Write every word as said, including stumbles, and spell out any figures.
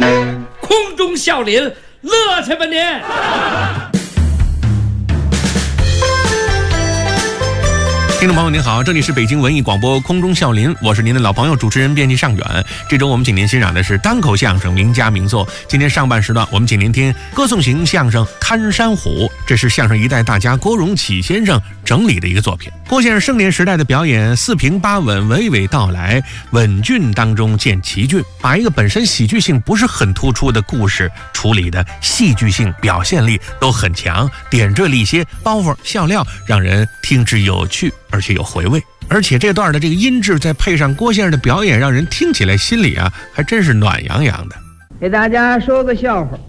空中笑林，乐去吧您！ 听众朋友您好，这里是北京文艺广播空中笑林，我是您的老朋友主持人编辑尚远。这周我们请您欣赏的是单口相声名家名作。今天上半时段我们请您听歌颂型相声《看山虎》，这是相声一代大家郭荣启先生整理的一个作品。郭先生盛年时代的表演四平八稳，娓娓道来，稳峻当中见奇峻，把一个本身喜剧性不是很突出的故事处理的戏剧性表现力都很强，点缀了一些包袱笑料，让人听之有趣而且有回味。而且这段的这个音质再配上郭先生的表演，让人听起来心里啊还真是暖洋洋的。 给大家说个笑话。